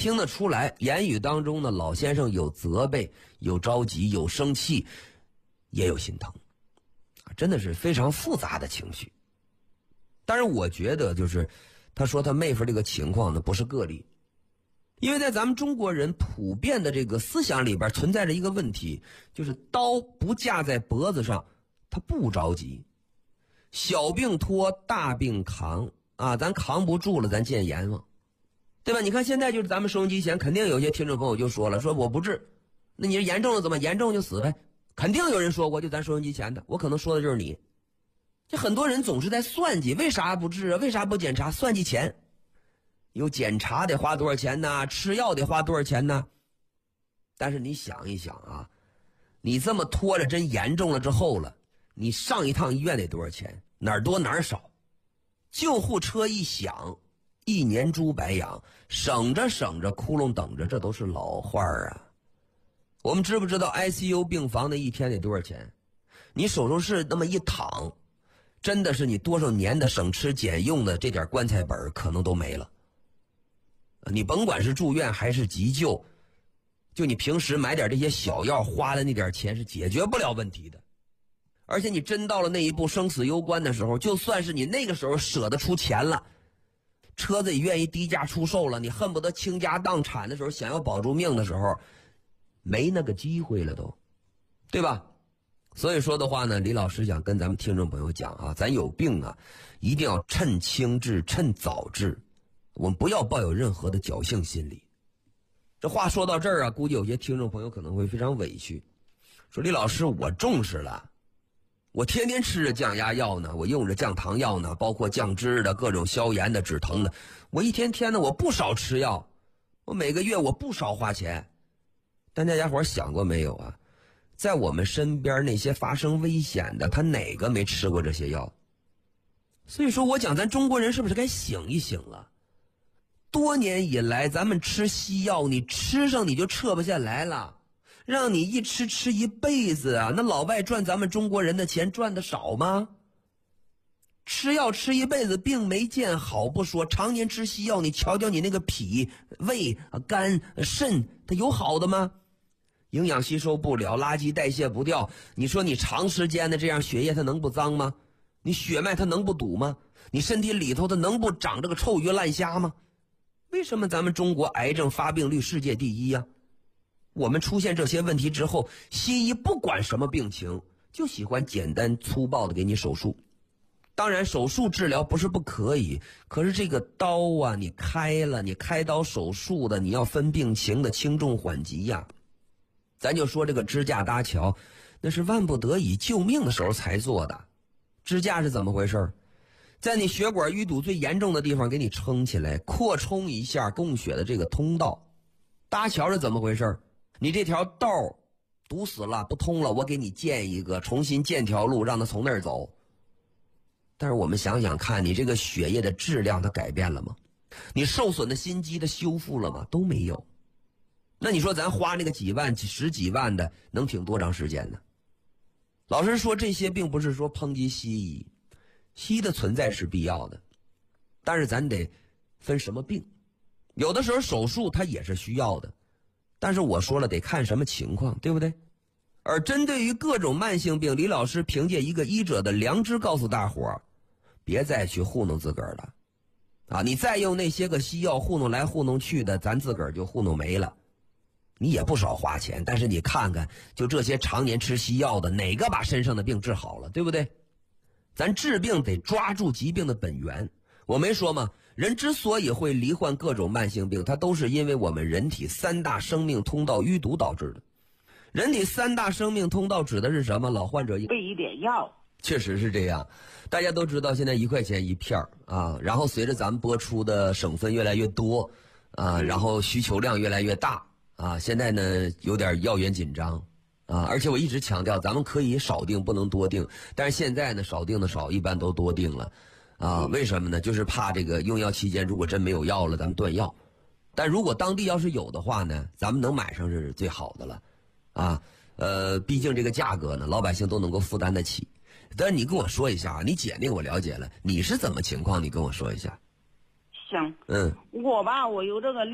听得出来，言语当中呢，老先生有责备，有着急，有生气，也有心疼，真的是非常复杂的情绪。但是我觉得就是他说他妹夫这个情况呢不是个例，因为在咱们中国人普遍的这个思想里边存在着一个问题，就是刀不架在脖子上他不着急，小病拖大病扛啊，咱扛不住了咱见阎王，对吧？你看现在就是咱们收音机前肯定有些听众朋友就说了，说我不治，那你是严重了怎么严重就死呗，肯定有人说过，就咱收音机前的，我可能说的就是你。这很多人总是在算计，为啥不治啊？为啥不检查？算计钱，有检查得花多少钱呢？吃药得花多少钱呢？但是你想一想啊，你这么拖着真严重了之后了，你上一趟医院得多少钱？哪儿多哪儿少？救护车一响，一年猪白养，省着省着窟窿等着，这都是老话啊。我们知不知道 ICU 病房的一天得多少钱？你手术室那么一躺，真的是你多少年的省吃俭用的这点棺材本可能都没了。你甭管是住院还是急救，就你平时买点这些小药花的那点钱是解决不了问题的。而且你真到了那一步生死攸关的时候，就算是你那个时候舍得出钱了，车子也愿意低价出售了，你恨不得倾家荡产的时候，想要保住命的时候，没那个机会了都，对吧？所以说的话呢，李老师想跟咱们听众朋友讲啊，咱有病啊，一定要趁轻治，趁早治，我们不要抱有任何的侥幸心理。这话说到这儿啊，估计有些听众朋友可能会非常委屈，说李老师我重视了，我天天吃着降压药呢，我用着降糖药呢，包括降脂的各种消炎的止疼的，我一天天的我不少吃药，我每个月我不少花钱。但大家伙想过没有啊，在我们身边那些发生危险的，他哪个没吃过这些药？所以说我讲咱中国人是不是该醒一醒了？多年以来咱们吃西药，你吃上你就撤不下来了，让你一吃吃一辈子啊！那老外赚咱们中国人的钱赚的少吗？吃药吃一辈子病没见好不说，常年吃西药，你瞧瞧你那个脾胃肝肾它有好的吗？营养吸收不了，垃圾代谢不掉，你说你长时间的这样血液它能不脏吗？你血脉它能不堵吗？你身体里头它能不长这个臭鱼烂虾吗？为什么咱们中国癌症发病率世界第一呀？我们出现这些问题之后，西医不管什么病情，就喜欢简单粗暴的给你手术。当然手术治疗不是不可以，可是这个刀啊，你开了，你开刀手术的，你要分病情的轻重缓急呀。咱就说这个支架搭桥，那是万不得已救命的时候才做的。支架是怎么回事？在你血管淤堵最严重的地方给你撑起来，扩充一下供血的这个通道。搭桥是怎么回事？你这条道堵死了不通了，我给你建一个，重新建条路让它从那儿走。但是我们想想看，你这个血液的质量它改变了吗？你受损的心肌它修复了吗？都没有。那你说咱花那个几万十几万的能挺多长时间呢？老实说，这些并不是说抨击西医，西医的存在是必要的，但是咱得分什么病。有的时候手术它也是需要的，但是我说了得看什么情况，对不对？而针对于各种慢性病，李老师凭借一个医者的良知告诉大伙，别再去糊弄自个儿了啊！你再用那些个西药糊弄来糊弄去的，咱自个儿就糊弄没了。你也不少花钱，但是你看看，就这些常年吃西药的，哪个把身上的病治好了，对不对？咱治病得抓住疾病的本源。我没说吗？人之所以会罹患各种慢性病，它都是因为我们人体三大生命通道淤堵导致的。人体三大生命通道指的是什么？老患者备一点药， 确实是这样。大家都知道现在1块钱一片啊，然后随着咱们播出的省份越来越多啊，然后需求量越来越大啊，现在呢有点药源紧张啊，而且我一直强调咱们可以少订不能多订，但是现在呢少订的少，一般都多订了啊。为什么呢？就是怕这个用药期间如果真没有药了咱们断药，但如果当地要是有的话呢，咱们能买上是最好的了啊。毕竟这个价格呢老百姓都能够负担得起。但是你跟我说一下啊，你姐那个我了解了，你是怎么情况？你跟我说一下。 行，我吧，我有这个